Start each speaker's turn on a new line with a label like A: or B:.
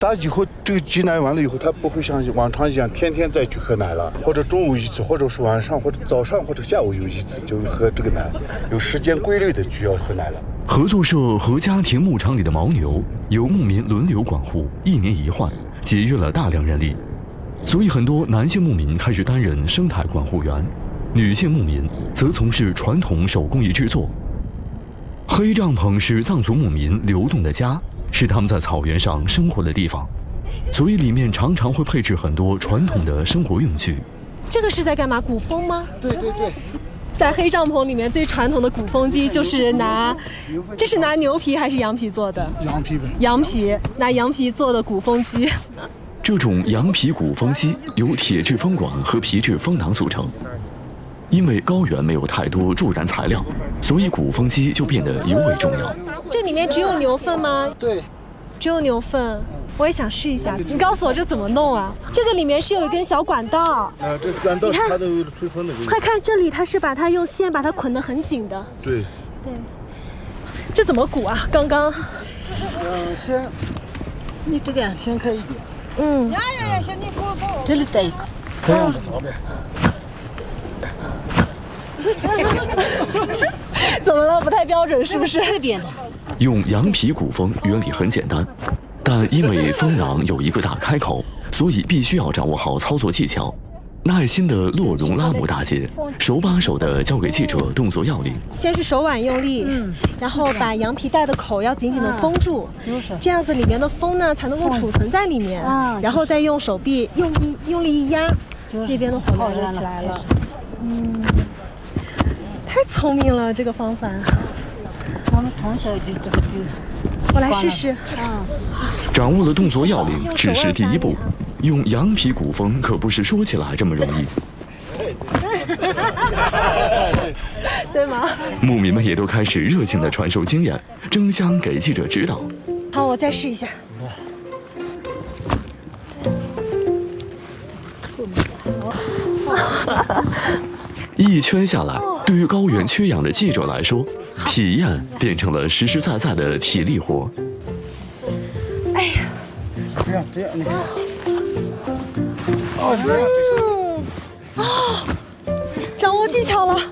A: 打以后这个挤奶完了以后，它不会像往常一样天天再去喝奶了，或者中午一次，或者是晚上或者早上或者下午有一次就喝这个奶，有时间规律的需要喝奶了。
B: 合作社和家庭牧场里的牦牛由牧民轮流管护，1年1换，节约了大量人力，所以很多男性牧民开始担任生态管护员，女性牧民则从事传统手工艺制作。黑帐篷是藏族牧民流动的家，是他们在草原上生活的地方，所以里面常常会配置很多传统的生活用具。
C: 这个是在干嘛？鼓风吗？
A: 对。
C: 在黑帐篷里面最传统的鼓风机就是这是拿牛皮还是羊皮做的？
A: 羊皮呗。
C: 羊皮，拿羊皮做的鼓风机。
B: 这种羊皮鼓风机由铁质风管和皮质风囊组成。因为高原没有太多助燃材料，所以鼓风机就变得尤为重要。
C: 这里面只有牛粪吗？
A: 对，
C: 只有牛粪。我也想试一下，你告诉我这怎么弄啊？这个里面是有一根小管道。
A: 这管道它都有吹风的。
C: 快看，这里它是把它用线把它捆得很紧的。
A: 对。
C: 这怎么鼓啊？刚刚。
D: 先，你这个先开一点。这里带一个。
A: 这样的方便。
C: 怎么了？不太标准是不是？
D: 这边的。
B: 用羊皮鼓风原理很简单，但因为风囊有一个大开口，所以必须要掌握好操作技巧。耐心的洛荣拉姆大姐手把手地教给记者动作要领。
C: 先是手腕用力，然后把羊皮带的口要紧紧地封住，这样子里面的风呢才能够储存在里面。然后再用手臂用力一压，那边的火苗就起来了。太聪明了，这个方法。
D: 我们从小就这个就。
C: 我来试试。
B: 掌握了动作要领，只是第一步。用羊皮鼓风可不是说起来这么容易。
C: 对吗？
B: 牧民们也都开始热情地传授经验，争相给记者指导。
C: 好，我再试一下。
B: 一圈下来，对于高原缺氧的记者来说，体验变成了实实在在的体力活。
C: 哎呀，
A: 这样，你看。
C: 掌握技巧了。